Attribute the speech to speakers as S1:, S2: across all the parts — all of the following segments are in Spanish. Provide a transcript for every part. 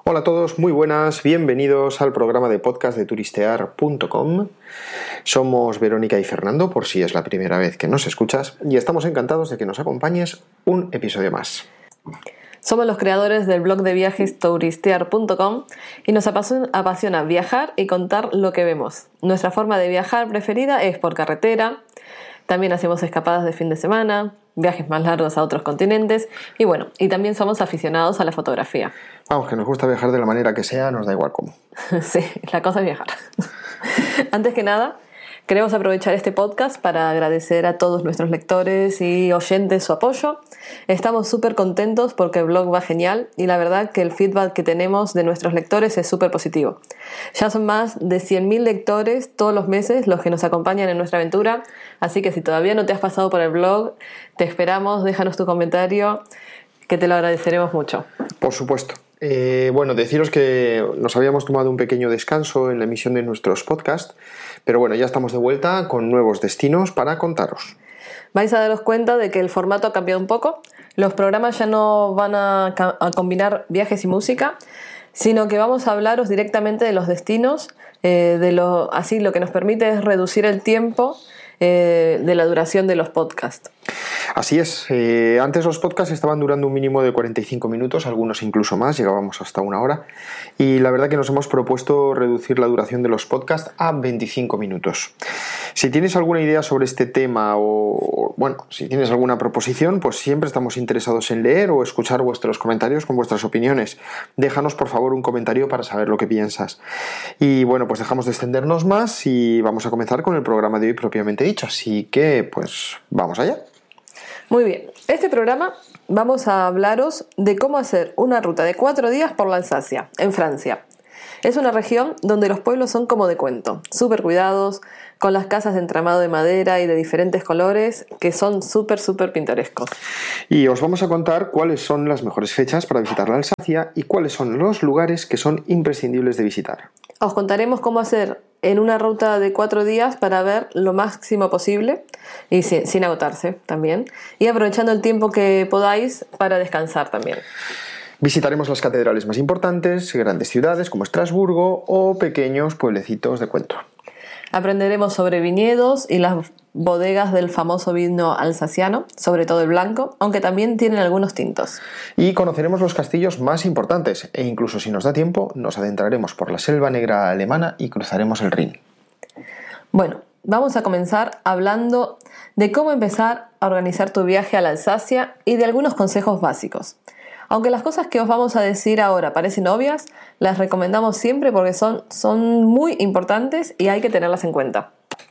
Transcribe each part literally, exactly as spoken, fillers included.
S1: Hola a todos, muy buenas, bienvenidos al programa de podcast de turistear punto com. Somos Verónica y Fernando, por si es la primera vez que nos escuchas, y estamos encantados de que nos acompañes un episodio más.
S2: Somos los creadores del blog de viajes turistear punto com y nos apasiona viajar y contar lo que vemos. Nuestra forma de viajar preferida es por carretera, también hacemos escapadas de fin de semana, viajes más largos a otros continentes y bueno, y también somos aficionados a la fotografía.
S1: Vamos, que nos gusta viajar de la manera que sea, nos da igual cómo.
S2: Sí, la cosa es viajar. Antes que nada, queremos aprovechar este podcast para agradecer a todos nuestros lectores y oyentes su apoyo. Estamos súper contentos porque el blog va genial y la verdad que el feedback que tenemos de nuestros lectores es súper positivo. Ya son más de cien mil lectores todos los meses los que nos acompañan en nuestra aventura, así que si todavía no te has pasado por el blog, te esperamos, déjanos tu comentario, que te lo agradeceremos mucho.
S1: Por supuesto. Eh, bueno, deciros que nos habíamos tomado un pequeño descanso en la emisión de nuestros podcasts, pero bueno, ya estamos de vuelta con nuevos destinos para contaros.
S2: Vais a daros cuenta de que el formato ha cambiado un poco. Los programas ya no van a, a combinar viajes y música, sino que vamos a hablaros directamente de los destinos. Eh, de lo, así lo que nos permite es reducir el tiempo eh, de la duración de los podcasts.
S1: Así es, eh, antes los podcasts estaban durando un mínimo de cuarenta y cinco minutos, algunos incluso más, llegábamos hasta una hora, y la verdad que nos hemos propuesto reducir la duración de los podcasts a veinticinco minutos. Si tienes alguna idea sobre este tema o, bueno, si tienes alguna proposición, pues siempre estamos interesados en leer o escuchar vuestros comentarios con vuestras opiniones. Déjanos por favor un comentario para saber lo que piensas. Y bueno, pues dejamos de extendernos más y vamos a comenzar con el programa de hoy propiamente dicho, así que pues vamos allá.
S2: Muy bien, este programa vamos a hablaros de cómo hacer una ruta de cuatro días por la Alsacia, en Francia. Es una región donde los pueblos son como de cuento, súper cuidados, con las casas de entramado de madera y de diferentes colores que son súper, súper pintorescos.
S1: Y os vamos a contar cuáles son las mejores fechas para visitar la Alsacia y cuáles son los lugares que son imprescindibles de visitar.
S2: Os contaremos cómo hacer en una ruta de cuatro días para ver lo máximo posible y sin, sin agotarse también, y aprovechando el tiempo que podáis para descansar también.
S1: Visitaremos las catedrales más importantes, grandes ciudades como Estrasburgo o pequeños pueblecitos de cuento.
S2: Aprenderemos sobre viñedos y las bodegas del famoso vino alsaciano, sobre todo el blanco, aunque también tienen algunos tintos.
S1: Y conoceremos los castillos más importantes e incluso si nos da tiempo nos adentraremos por la selva negra alemana y cruzaremos el Rin.
S2: Bueno, vamos a comenzar hablando de cómo empezar a organizar tu viaje a la Alsacia y de algunos consejos básicos. Aunque las cosas que os vamos a decir ahora parecen obvias, las recomendamos siempre porque son, son muy importantes y hay que tenerlas en cuenta.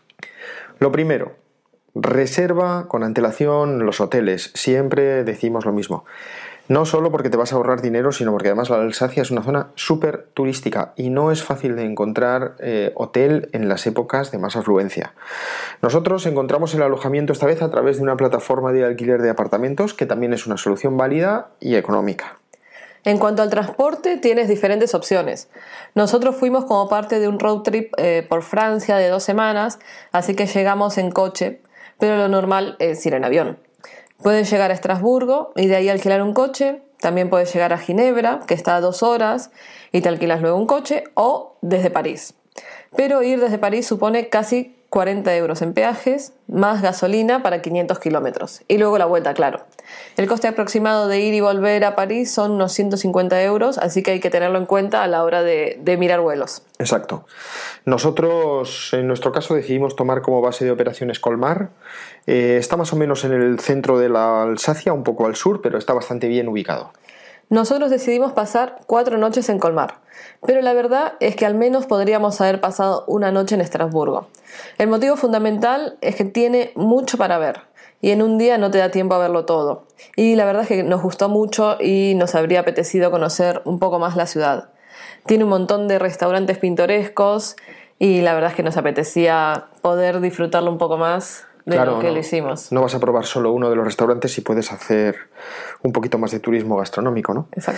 S1: Lo primero, reserva con antelación los hoteles. Siempre decimos lo mismo. No solo porque te vas a ahorrar dinero, sino porque además la Alsacia es una zona súper turística y no es fácil de encontrar eh, hotel en las épocas de más afluencia. Nosotros encontramos el alojamiento esta vez a través de una plataforma de alquiler de apartamentos que también es una solución válida y económica.
S2: En cuanto al transporte, tienes diferentes opciones. Nosotros fuimos como parte de un road trip eh, por Francia de dos semanas, así que llegamos en coche, pero lo normal es ir en avión. Puedes llegar a Estrasburgo y de ahí alquilar un coche. También puedes llegar a Ginebra, que está a dos horas, y te alquilas luego un coche, o desde París. Pero ir desde París supone casi cuarenta euros en peajes, más gasolina para quinientos kilómetros. Y luego la vuelta, claro. El coste aproximado de ir y volver a París son unos ciento cincuenta euros, así que hay que tenerlo en cuenta a la hora de, de mirar vuelos.
S1: Exacto. Nosotros, en nuestro caso, decidimos tomar como base de operaciones Colmar. Eh, está más o menos en el centro de la Alsacia, un poco al sur, pero está bastante bien ubicado.
S2: Nosotros decidimos pasar cuatro noches en Colmar, pero la verdad es que al menos podríamos haber pasado una noche en Estrasburgo. El motivo fundamental es que tiene mucho para ver y en un día no te da tiempo a verlo todo. Y la verdad es que nos gustó mucho y nos habría apetecido conocer un poco más la ciudad. Tiene un montón de restaurantes pintorescos y la verdad es que nos apetecía poder disfrutarlo un poco más de
S1: claro,
S2: lo que
S1: no,
S2: lo hicimos.
S1: No vas a probar solo uno de los restaurantes y puedes hacer un poquito más de turismo gastronómico, ¿no?
S2: Exacto.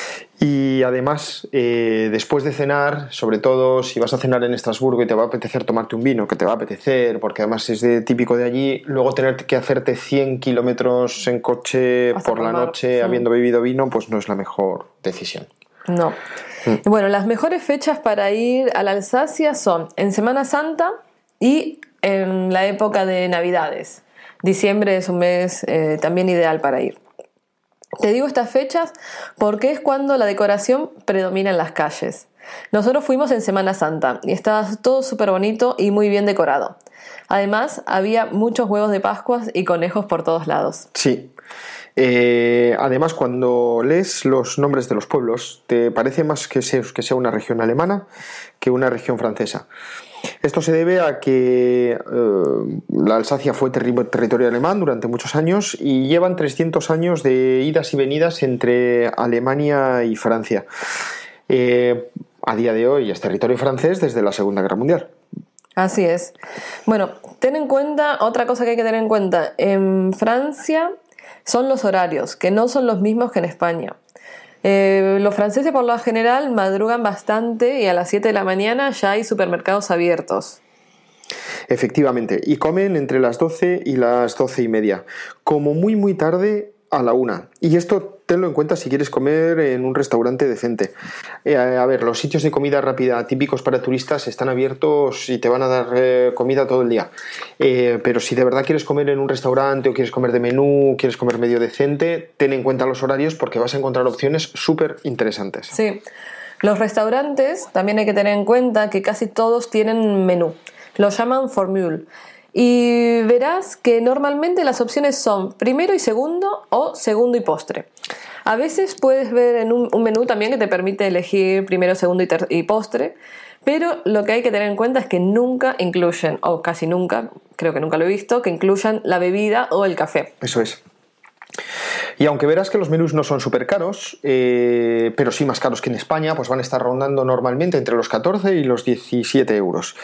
S1: Y además, eh, después de cenar, sobre todo si vas a cenar en Estrasburgo y te va a apetecer tomarte un vino, que te va a apetecer, porque además es de, típico de allí, luego tener que hacerte cien kilómetros en coche hasta por la noche sí. habiendo bebido vino, pues no es la mejor decisión.
S2: No. Mm. Bueno, las mejores fechas para ir a la Alsacia son en Semana Santa y en la época de Navidades. Diciembre es un mes eh, también ideal para ir. Te digo estas fechas porque es cuando la decoración predomina en las calles. Nosotros fuimos en Semana Santa y estaba todo súper bonito y muy bien decorado. Además, había muchos huevos de Pascuas y conejos por todos lados.
S1: Sí. Eh, además, cuando lees los nombres de los pueblos, te parece más que sea, que sea una región alemana que una región francesa. Esto se debe a que eh, la Alsacia fue terri- territorio alemán durante muchos años y llevan trescientos años de idas y venidas entre Alemania y Francia. Eh, a día de hoy es territorio francés desde la Segunda Guerra Mundial.
S2: Así es. Bueno, ten en cuenta, otra cosa que hay que tener en cuenta, en Francia son los horarios, que no son los mismos que en España. Eh, los franceses por lo general madrugan bastante y a las siete de la mañana ya hay supermercados abiertos.
S1: Efectivamente, y comen entre las doce y las doce y media, como muy muy tarde a la una. Y esto tenlo en cuenta si quieres comer en un restaurante decente. Eh, a ver, los sitios de comida rápida típicos para turistas están abiertos y te van a dar eh, comida todo el día. Eh, pero si de verdad quieres comer en un restaurante o quieres comer de menú, quieres comer medio decente, ten en cuenta los horarios porque vas a encontrar opciones súper interesantes.
S2: Sí, los restaurantes también hay que tener en cuenta que casi todos tienen menú. Lo llaman formule. Y verás que normalmente las opciones son primero y segundo o segundo y postre. A veces puedes ver en un, un menú también que te permite elegir primero, segundo y, ter- y postre, pero lo que hay que tener en cuenta es que nunca incluyen, o casi nunca, creo que nunca lo he visto, que incluyan la bebida o el café.
S1: Eso es. Y aunque verás que los menús no son súper caros, eh, pero sí más caros que en España, pues van a estar rondando normalmente entre los catorce y los diecisiete euros.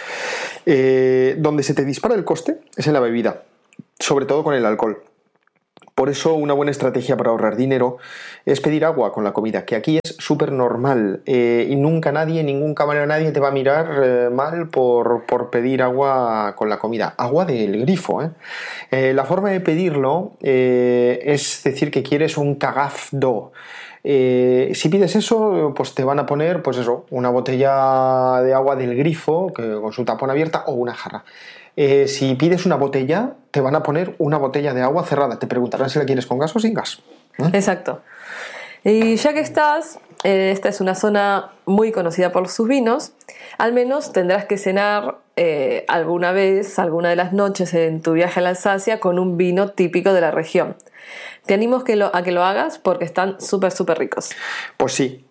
S1: Eh, donde se te dispara el coste es en la bebida, sobre todo con el alcohol. Por eso una buena estrategia para ahorrar dinero es pedir agua con la comida, que aquí es súper normal eh, y nunca nadie, ningún camarero, nadie te va a mirar eh, mal por, por pedir agua con la comida. Agua del grifo. ¿eh? Eh, la forma de pedirlo eh, es decir que quieres un cagaf d'eau. Eh, si pides eso, pues te van a poner pues eso, una botella de agua del grifo que, con su tapón abierta o una jarra. Eh, si pides una botella, te van a poner una botella de agua cerrada. Te preguntarán si la quieres con gas o sin gas. ¿Eh?
S2: Exacto. Y ya que estás, eh, esta es una zona muy conocida por sus vinos, al menos tendrás que cenar eh, alguna vez, alguna de las noches en tu viaje a la Alsacia con un vino típico de la región. Te animo que lo, a que lo hagas porque están súper, súper ricos.
S1: Pues sí.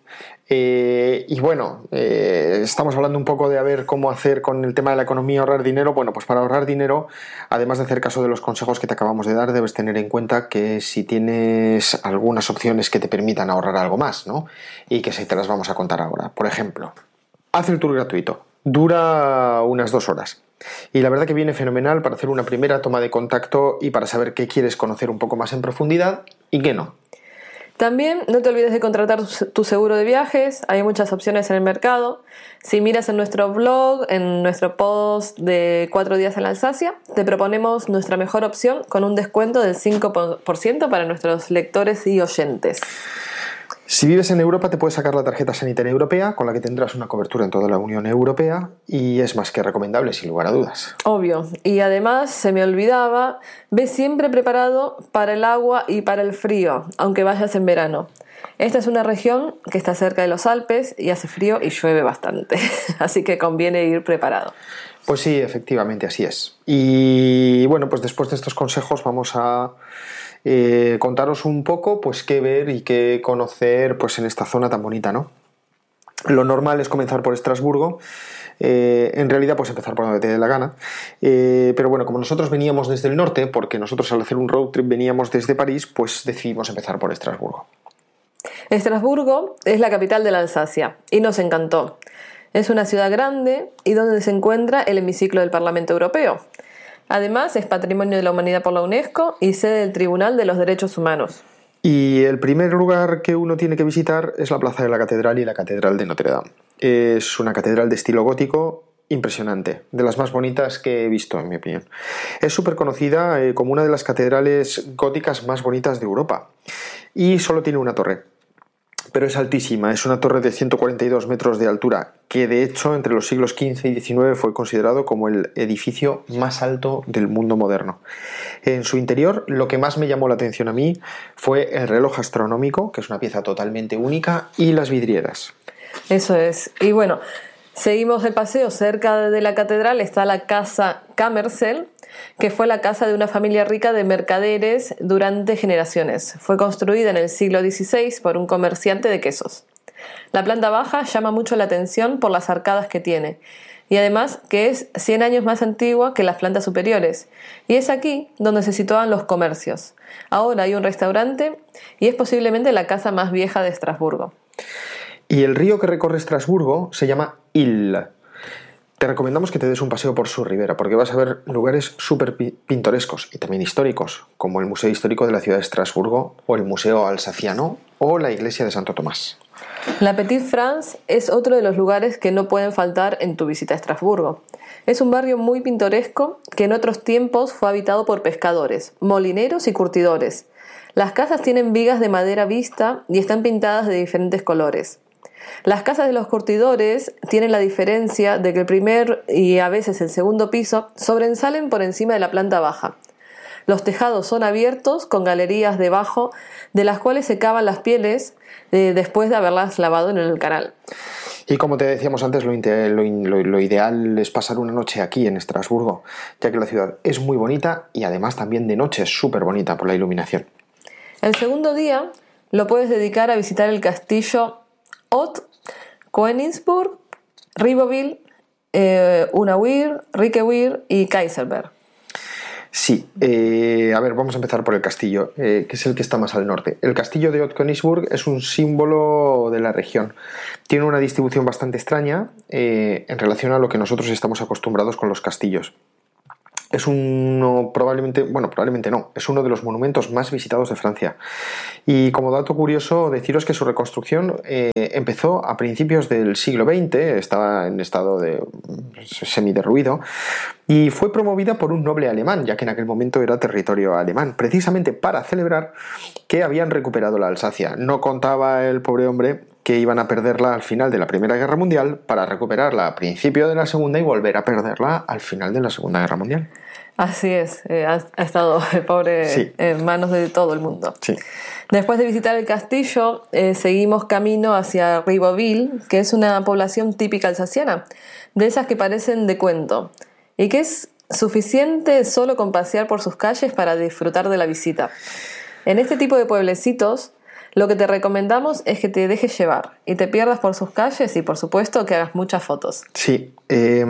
S1: Eh, y bueno, eh, estamos hablando un poco de a ver cómo hacer con el tema de la economía, ahorrar dinero. Bueno, pues para ahorrar dinero, además de hacer caso de los consejos que te acabamos de dar, debes tener en cuenta que si tienes algunas opciones que te permitan ahorrar algo más, ¿no? Y que si te las vamos a contar ahora. Por ejemplo, haz el tour gratuito. Dura unas dos horas. Y la verdad que viene fenomenal para hacer una primera toma de contacto y para saber qué quieres conocer un poco más en profundidad y qué no.
S2: También no te olvides de contratar tu seguro de viajes, hay muchas opciones en el mercado. Si miras en nuestro blog, en nuestro post de cuatro días en la Alsacia, te proponemos nuestra mejor opción con un descuento del cinco por ciento para nuestros lectores y oyentes.
S1: Si vives en Europa te puedes sacar la tarjeta sanitaria europea con la que tendrás una cobertura en toda la Unión Europea y es más que recomendable sin lugar a dudas.
S2: Obvio, y además se me olvidaba, ve siempre preparado para el agua y para el frío, aunque vayas en verano. Esta es una región que está cerca de los Alpes y hace frío y llueve bastante, así que conviene ir preparado.
S1: Pues sí, efectivamente así es. Y bueno, pues después de estos consejos vamos a eh, contaros un poco pues qué ver y qué conocer pues en esta zona tan bonita, ¿no? Lo normal es comenzar por Estrasburgo. Eh, en realidad pues empezar por donde te dé la gana, eh, pero bueno, como nosotros veníamos desde el norte, porque nosotros al hacer un road trip veníamos desde París, pues decidimos empezar por Estrasburgo.
S2: Estrasburgo es la capital de la Alsacia y nos encantó. Es una ciudad grande y donde se encuentra el hemiciclo del Parlamento Europeo. Además, es Patrimonio de la Humanidad por la UNESCO y sede del Tribunal de los Derechos Humanos.
S1: Y el primer lugar que uno tiene que visitar es la Plaza de la Catedral y la Catedral de Notre Dame. Es una catedral de estilo gótico impresionante, de las más bonitas que he visto, en mi opinión. Es súper conocida eh, como una de las catedrales góticas más bonitas de Europa y solo tiene una torre. pero es altísima. Es una torre de ciento cuarenta y dos metros de altura, que de hecho entre los siglos quince y diecinueve fue considerado como el edificio más alto del mundo moderno. En su interior, lo que más me llamó la atención a mí fue el reloj astronómico, que es una pieza totalmente única, y las vidrieras.
S2: Eso es. Y bueno, seguimos el paseo. Cerca de la catedral está la casa Cammersel, que fue la casa de una familia rica de mercaderes durante generaciones. Fue construida en el siglo dieciséis por un comerciante de quesos. La planta baja llama mucho la atención por las arcadas que tiene, y además que es cien años más antigua que las plantas superiores, y es aquí donde se situaban los comercios. Ahora hay un restaurante y es posiblemente la casa más vieja de Estrasburgo.
S1: Y el río que recorre Estrasburgo se llama Ill. Te recomendamos que te des un paseo por su ribera, porque vas a ver lugares súper pintorescos y también históricos, como el Museo Histórico de la ciudad de Estrasburgo, o el Museo Alsaciano, o la Iglesia de Santo Tomás.
S2: La Petite France es otro de los lugares que no pueden faltar en tu visita a Estrasburgo. Es un barrio muy pintoresco que en otros tiempos fue habitado por pescadores, molineros y curtidores. Las casas tienen vigas de madera vista y están pintadas de diferentes colores. Las casas de los curtidores tienen la diferencia de que el primer y a veces el segundo piso sobresalen por encima de la planta baja. Los tejados son abiertos con galerías debajo de las cuales se cavan las pieles eh, después de haberlas lavado en el canal.
S1: Y como te decíamos antes, lo, lo, lo ideal es pasar una noche aquí en Estrasburgo, ya que la ciudad es muy bonita y además también de noche es súper bonita por la iluminación.
S2: El segundo día lo puedes dedicar a visitar el castillo Haut, Königsburg, Ribeauvillé, eh, Unawir, Riqueweir y Kaiserberg.
S1: Sí, eh, a ver, vamos a empezar por el castillo, eh, que es el que está más al norte. El castillo de Haut Königsburg es un símbolo de la región. Tiene una distribución bastante extraña eh, en relación a lo que nosotros estamos acostumbrados con los castillos. Es uno, probablemente, bueno, probablemente no, es uno de los monumentos más visitados de Francia. Y como dato curioso, deciros que su reconstrucción eh, empezó a principios del siglo veinte, estaba en estado de semiderruido, y fue promovida por un noble alemán, ya que en aquel momento era territorio alemán, precisamente para celebrar que habían recuperado la Alsacia. No contaba el pobre hombre que iban a perderla al final de la Primera Guerra Mundial para recuperarla a principio de la Segunda y volver a perderla al final de la Segunda Guerra Mundial.
S2: Así es, eh, ha, ha estado el pobre sí. en manos de todo el mundo.
S1: Sí.
S2: Después de visitar el castillo, eh, seguimos camino hacia Ribeauvillé, que es una población típica alsaciana, de esas que parecen de cuento, y que es suficiente solo con pasear por sus calles para disfrutar de la visita. En este tipo de pueblecitos, lo que te recomendamos es que te dejes llevar y te pierdas por sus calles y, por supuesto, que hagas muchas fotos.
S1: Sí. Eh,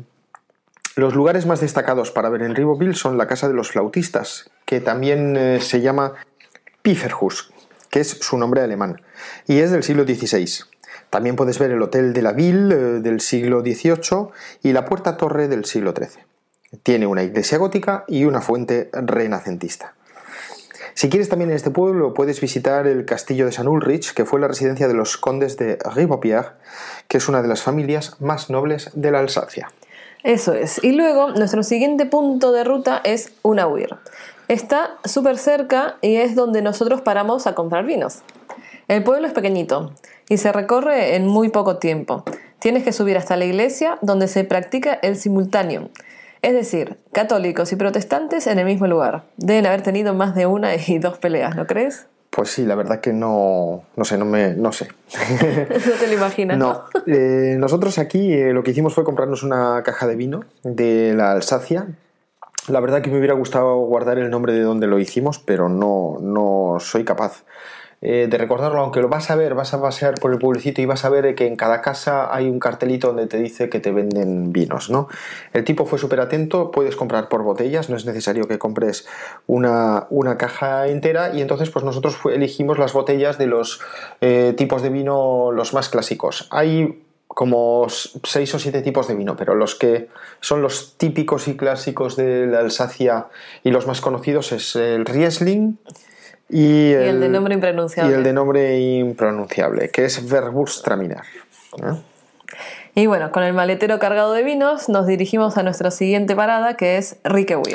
S1: los lugares más destacados para ver en Ribeauvillé son la Casa de los Flautistas, que también eh, se llama Pfefferhus, que es su nombre alemán, y es del siglo dieciséis. También puedes ver el Hotel de la Ville eh, del siglo dieciocho y la Puerta Torre del siglo trece. Tiene una iglesia gótica y una fuente renacentista. Si quieres también en este pueblo puedes visitar el castillo de San Ulrich, que fue la residencia de los condes de Ribeaupierre, que es una de las familias más nobles de la Alsacia.
S2: Eso es. Y luego nuestro siguiente punto de ruta es Unawir. Está súper cerca y es donde nosotros paramos a comprar vinos. El pueblo es pequeñito y se recorre en muy poco tiempo. Tienes que subir hasta la iglesia donde se practica el simultáneo. Es decir, católicos y protestantes en el mismo lugar. Deben haber tenido más de una y dos peleas, ¿no crees?
S1: Pues sí, la verdad que no, no sé, no me, no sé.
S2: No te lo imaginas.
S1: No, eh, nosotros aquí eh, lo que hicimos fue comprarnos una caja de vino de la Alsacia. La verdad que me hubiera gustado guardar el nombre de donde lo hicimos, pero no, no soy capaz eh, de recordarlo, aunque lo vas a ver, vas a pasear por el pueblecito y vas a ver que en cada casa hay un cartelito donde te dice que te venden vinos, ¿no? El tipo fue súper atento, puedes comprar por botellas, no es necesario que compres una, una caja entera, y entonces pues nosotros fue, elegimos las botellas de los eh, tipos de vino los más clásicos. Hay como seis o siete tipos de vino, pero los que son los típicos y clásicos de la Alsacia y los más conocidos es el Riesling y el,
S2: y el de nombre impronunciable.
S1: Y el de nombre impronunciable, que es Gewürztraminer, ¿eh?
S2: Y bueno, con el maletero cargado de vinos nos dirigimos a nuestra siguiente parada, que es Riqueweir.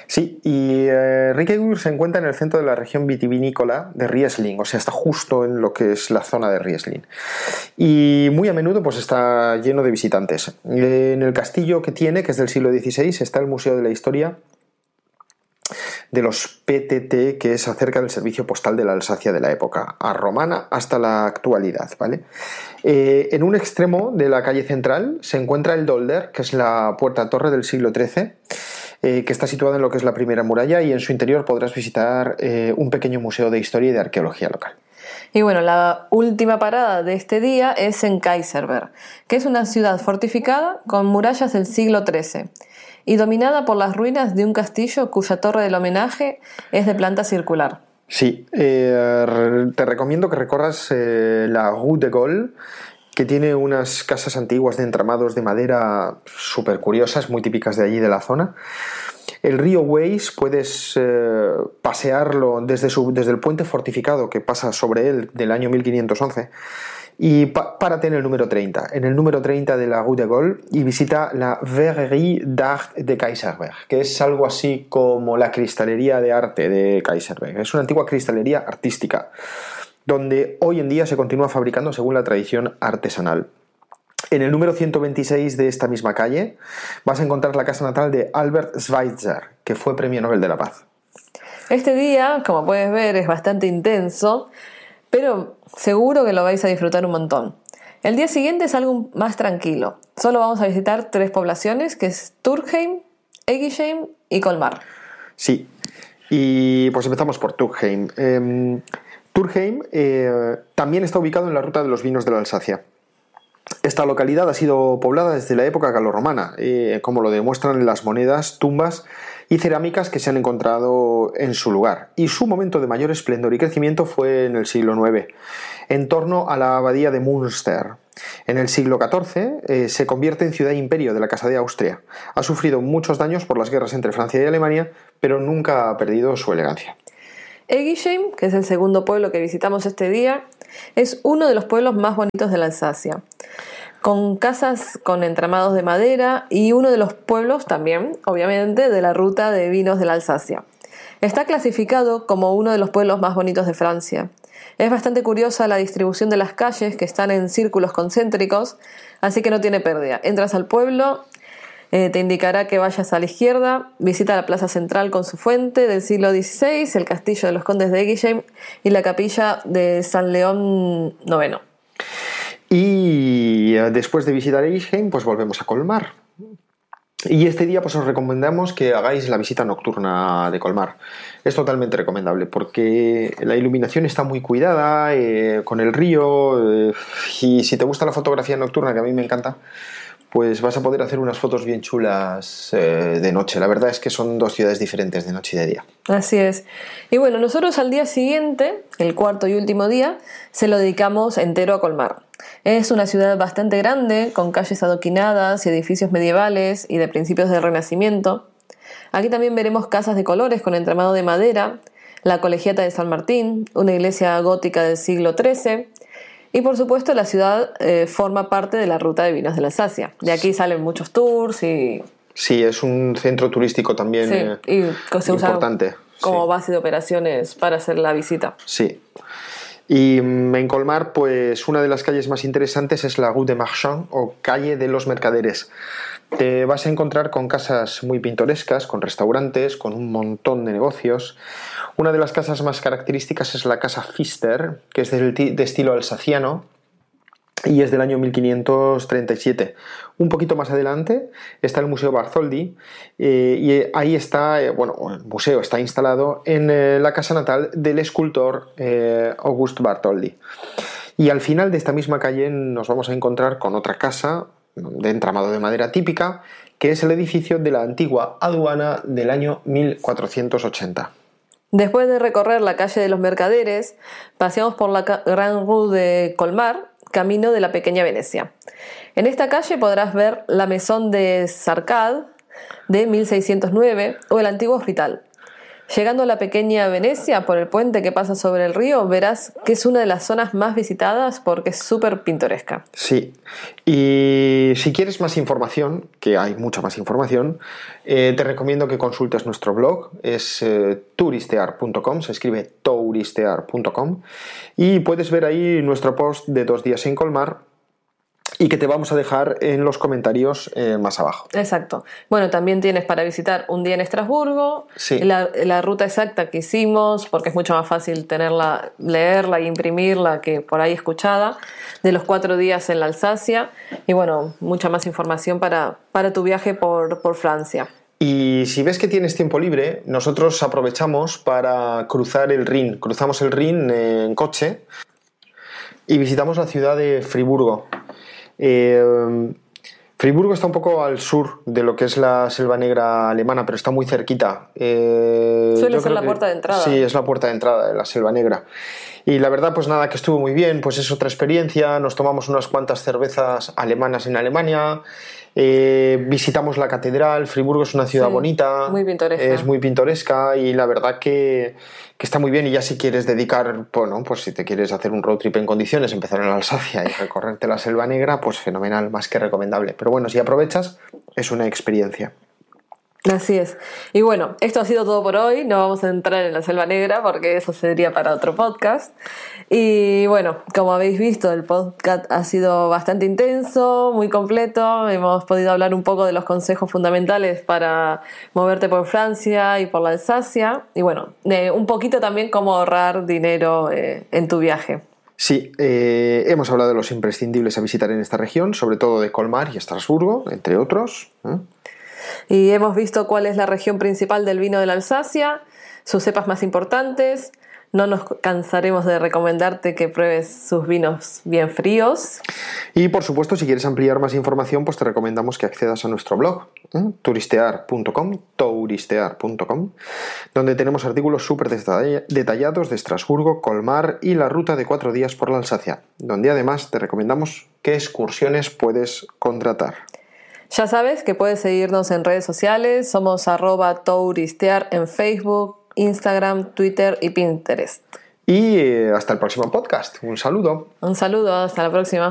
S1: Sí, y eh, Reykjavik se encuentra en el centro de la región vitivinícola de Riesling, o sea, está justo en lo que es la zona de Riesling. Y muy a menudo pues está lleno de visitantes. En el castillo que tiene, que es del siglo dieciséis, está el Museo de la Historia de los P T T, que es acerca del servicio postal de la Alsacia de la época a romana hasta la actualidad, ¿vale? Eh, en un extremo de la calle central se encuentra el Dolder, que es la puerta-torre del siglo trece, eh, que está situada en lo que es la primera muralla, y en su interior podrás visitar eh, un pequeño museo de historia y de arqueología local.
S2: Y bueno, la última parada de este día es en Kaiserberg, que es una ciudad fortificada con murallas del siglo trece y dominada por las ruinas de un castillo cuya torre del homenaje es de planta circular.
S1: Sí, eh, te recomiendo que recorras eh, la Rue de Gaulle, que tiene unas casas antiguas de entramados de madera súper curiosas, muy típicas de allí de la zona. El río Weis puedes eh, pasearlo desde, su, desde el puente fortificado que pasa sobre él del año mil quinientos once, y pa, párate en el número treinta, en el número treinta de la Rue de Gaulle, y visita la Verrerie d'Art de Kaiserberg, que es algo así como la cristalería de arte de Kaiserberg. Es una antigua cristalería artística, donde hoy en día se continúa fabricando según la tradición artesanal. En el número ciento veintiséis de esta misma calle vas a encontrar la casa natal de Albert Schweitzer, que fue Premio Nobel de la Paz.
S2: Este día, como puedes ver, es bastante intenso, pero seguro que lo vais a disfrutar un montón. El día siguiente es algo más tranquilo. Solo vamos a visitar tres poblaciones, que es Turkheim, Eggelsheim y Colmar.
S1: Sí, y pues empezamos por Turkheim. Eh, Turkheim eh, también está ubicado en la ruta de los vinos de la Alsacia. Esta localidad ha sido poblada desde la época galorromana, eh, como lo demuestran las monedas, tumbas y cerámicas que se han encontrado en su lugar. Y su momento de mayor esplendor y crecimiento fue en el siglo nueve, en torno a la abadía de Münster. En el siglo catorce eh, se convierte en ciudad imperio de la Casa de Austria. Ha sufrido muchos daños por las guerras entre Francia y Alemania, pero nunca ha perdido su elegancia.
S2: Eggelsheim, que es el segundo pueblo que visitamos este día, es uno de los pueblos más bonitos de la Alsacia, con casas con entramados de madera, y uno de los pueblos también, obviamente, de la ruta de vinos de la Alsacia. Está clasificado como uno de los pueblos más bonitos de Francia. Es bastante curiosa la distribución de las calles, que están en círculos concéntricos, así que no tiene pérdida. Entras al pueblo, Eh, te indicará que vayas a la izquierda, visita la plaza central con su fuente del siglo dieciséis, el castillo de los condes de Eggelsheim y la capilla de San León noveno.
S1: Y después de visitar Eggelsheim, pues volvemos a Colmar. Y este día pues os recomendamos que hagáis la visita nocturna de Colmar. Es totalmente recomendable porque la iluminación está muy cuidada, eh, con el río, eh, y si te gusta la fotografía nocturna, que a mí me encanta, pues vas a poder hacer unas fotos bien chulas eh, de noche. La verdad es que son dos ciudades diferentes de noche y de día.
S2: Así es. Y bueno, nosotros al día siguiente, el cuarto y último día, se lo dedicamos entero a Colmar. Es una ciudad bastante grande, con calles adoquinadas y edificios medievales y de principios del Renacimiento. Aquí también veremos casas de colores con entramado de madera, la colegiata de San Martín, una iglesia gótica del siglo trece... Y por supuesto la ciudad eh, forma parte de la ruta de vinos de la Alsacia. De aquí salen muchos tours y...
S1: Sí, es un centro turístico también
S2: sí,
S1: eh,
S2: y se usa
S1: importante.
S2: Como
S1: sí.
S2: base de operaciones para hacer la visita.
S1: Sí. Y en Colmar, pues una de las calles más interesantes es la Rue des Marchands, o calle de los mercaderes. Te vas a encontrar con casas muy pintorescas, con restaurantes, con un montón de negocios. Una de las casas más características es la Casa Pfister, que es de, de estilo alsaciano y es del año mil quinientos treinta y siete. Un poquito más adelante está el Museo Bartholdi, eh, y ahí está, eh, bueno, el museo está instalado en eh, la casa natal del escultor eh, August Bartholdi. Y al final de esta misma calle nos vamos a encontrar con otra casa de entramado de madera típica, que es el edificio de la antigua aduana del año mil cuatrocientos ochenta.
S2: Después de recorrer la calle de los mercaderes, paseamos por la Gran Rue de Colmar, camino de la pequeña Venecia. En esta calle podrás ver la Maison des Arcades de mil seiscientos nueve o el antiguo hospital. Llegando a la pequeña Venecia por el puente que pasa sobre el río, verás que es una de las zonas más visitadas porque es súper pintoresca.
S1: Sí, y si quieres más información, que hay mucha más información, eh, te recomiendo que consultes nuestro blog, es eh, touristear punto com, se escribe touristear punto com, y puedes ver ahí nuestro post de dos días en Colmar, y que te vamos a dejar en los comentarios eh, más abajo.
S2: Exacto. Bueno, también tienes para visitar un día en Estrasburgo,
S1: sí.
S2: la, la ruta exacta que hicimos, porque es mucho más fácil tenerla, leerla e imprimirla que por ahí escuchada, de los cuatro días en la Alsacia, y bueno, mucha más información para, para tu viaje por, por Francia.
S1: Y si ves que tienes tiempo libre, nosotros aprovechamos para cruzar el Rin. Cruzamos el Rin en coche y visitamos la ciudad de Friburgo. Eh, Friburgo está un poco al sur de lo que es la Selva Negra alemana, pero está muy cerquita.
S2: Eh, Suele ser la
S1: que,
S2: puerta de entrada.
S1: Sí, es la puerta de entrada de la Selva Negra. Y la verdad, pues nada, que estuvo muy bien, pues es otra experiencia. Nos tomamos unas cuantas cervezas alemanas en Alemania, eh, visitamos la catedral. Friburgo es una ciudad
S2: sí,
S1: bonita,
S2: muy pintoresca.
S1: Es muy pintoresca y la verdad que, que está muy bien. Y ya si quieres dedicar, bueno, pues si te quieres hacer un road trip en condiciones, empezar en la Alsacia y recorrerte la Selva Negra, pues fenomenal, más que recomendable. Pero bueno, si aprovechas, es una experiencia.
S2: Así es. Y bueno, esto ha sido todo por hoy. No vamos a entrar en la Selva Negra porque eso sería para otro podcast. Y bueno, como habéis visto, el podcast ha sido bastante intenso, muy completo. Hemos podido hablar un poco de los consejos fundamentales para moverte por Francia y por la Alsacia. Y bueno, de un poquito también cómo ahorrar dinero eh, en tu viaje.
S1: Sí, eh, hemos hablado de los imprescindibles a visitar en esta región, sobre todo de Colmar y Estrasburgo, entre otros. ¿eh?
S2: Y hemos visto cuál es la región principal del vino de la Alsacia, sus cepas más importantes. No nos cansaremos de recomendarte que pruebes sus vinos bien fríos.
S1: Y por supuesto, si quieres ampliar más información, pues te recomendamos que accedas a nuestro blog, ¿eh? touristear punto com, touristear punto com, donde tenemos artículos súper detallados de Estrasburgo, Colmar y la ruta de cuatro días por la Alsacia, donde además te recomendamos qué excursiones puedes contratar.
S2: Ya sabes que puedes seguirnos en redes sociales, somos arroba touristear en Facebook, Instagram, Twitter y Pinterest.
S1: Y eh, hasta el próximo podcast. Un saludo.
S2: Un saludo, hasta la próxima.